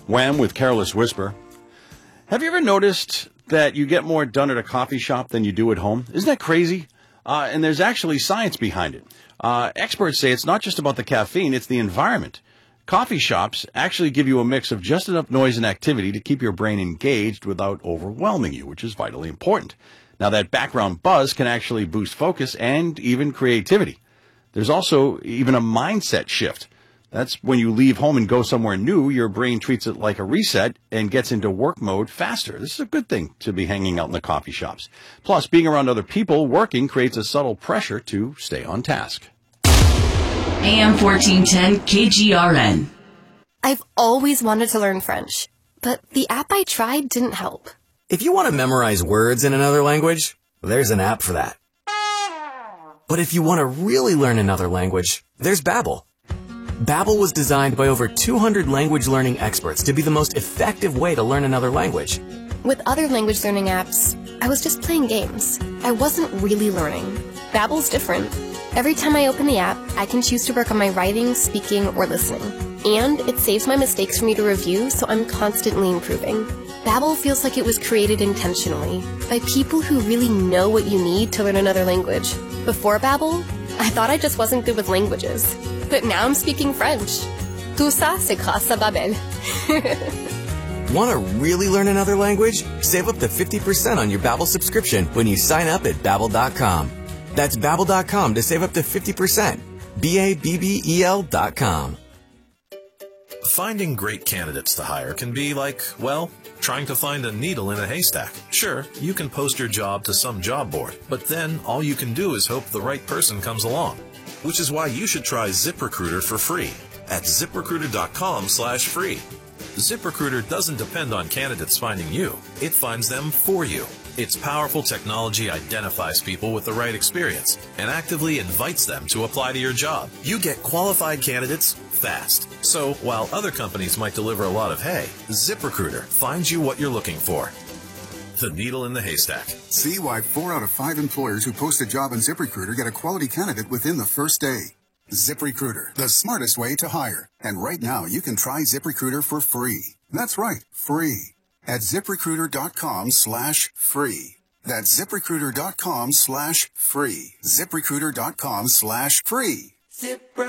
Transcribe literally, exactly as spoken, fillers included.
Wham with Careless Whisper. Have you ever noticed that you get more done at a coffee shop than you do at home? Isn't that crazy? Uh, and there's actually science behind it. Uh, experts say it's not just about the caffeine, it's the environment. Coffee shops actually give you a mix of just enough noise and activity to keep your brain engaged without overwhelming you, which is vitally important. Now, that background buzz can actually boost focus and even creativity. There's also even a mindset shift. That's when you leave home and go somewhere new, your brain treats it like a reset and gets into work mode faster. This is a good thing to be hanging out in the coffee shops. Plus, being around other people working creates a subtle pressure to stay on task. A M fourteen ten K G R N. I've always wanted to learn French, but the app I tried didn't help. If you want to memorize words in another language, there's an app for that. But if you want to really learn another language, there's Babbel. Babbel was designed by over two hundred language learning experts to be the most effective way to learn another language. With other language learning apps, I was just playing games. I wasn't really learning. Babbel's different. Every time I open the app, I can choose to work on my writing, speaking, or listening. And it saves my mistakes for me to review, so I'm constantly improving. Babbel feels like it was created intentionally by people who really know what you need to learn another language. Before Babbel, I thought I just wasn't good with languages. But now I'm speaking French. Tout ça, c'est grâce à Babbel. Want to really learn another language? Save up to fifty percent on your Babbel subscription when you sign up at Babbel dot com. That's Babbel dot com to save up to fifty percent. B A B B E L dot com. Finding great candidates to hire can be like, well, trying to find a needle in a haystack. Sure, you can post your job to some job board, but then all you can do is hope the right person comes along. Which is why you should try ZipRecruiter for free at zip recruiter dot com slash free. ZipRecruiter doesn't depend on candidates finding you. It finds them for you. Its powerful technology identifies people with the right experience and actively invites them to apply to your job. You get qualified candidates fast. So while other companies might deliver a lot of hay, ZipRecruiter finds you what you're looking for. The needle in the haystack. See why four out of five employers who post a job on ZipRecruiter get a quality candidate within the first day. ZipRecruiter, the smartest way to hire. And right now, you can try ZipRecruiter for free. That's right, free. At zip recruiter dot com slash free. That's zip recruiter dot com slash free. zip recruiter dot com slash free.